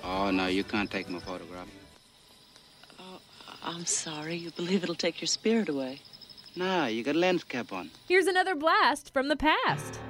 Oh, no, you can't take my photograph. Oh, I'm sorry. You believe it'll take your spirit away? Nah, you got a lens cap on. Here's another blast from the past.